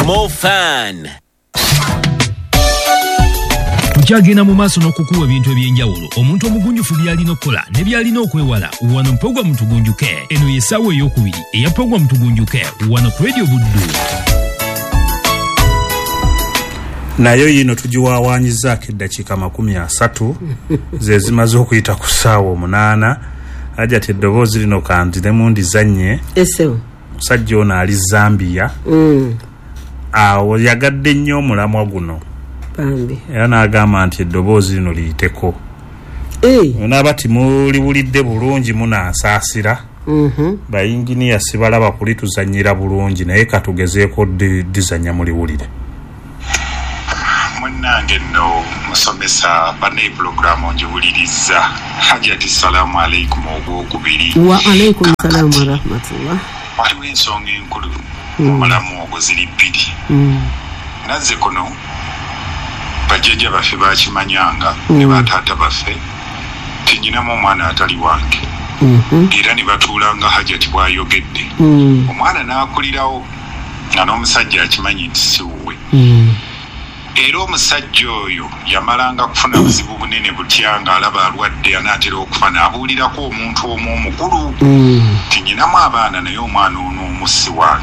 More fun. Tukyagenda mu maaso n'okukuwa ebintu ebyenjawulo omuntu omugunjufu byalina okukola ne byalina okwewala wano mu Program Tugunjuke. Eno y'essaawa ey'okubiri eya Program Tugunjuke wano ku Radio Buddu. Nayo yino tugiwawanyizaako eddakiika 30 ze zimaze okuyita ku ssaawa 8. Hajati eddoboozi lino kandiremu ndizannye. Musajja ono ali Zambia. Awo yagadde nnyo omulamwa guno. Era n'agamba nti eddoboozi lino liyiteko. N'abati muliwulidde bulungi munansaasira. Bayinginiya sibalaba kulituzannyira bulungi naye katugezeeko dizannya muliwulire. Nange no musomesa bane programu njiwuliriza. Hajati salamu alaikum ogwokubiri. Wa alaikum salam wa rahmatullah. Waliwo ensonga enkulu mulamu ogwo ziri bbiri. Nazze kuno bajjajja baffe bakimanyanga ne bataata baffe tinyinamu omwana atali wange. Era ne batuulanga Hajati bw'ayogedde. Omwana n'akulirawo nga n'omusajja akimanyi nti si wuwe. Era omusajja oyo yamalanga kufuna buzibu bunene butya ng'alaba alwadde anaatera okufa n'abuulirako omuntu omu omukulu. Tinyinamu abaana naye omwana ono omussi wange.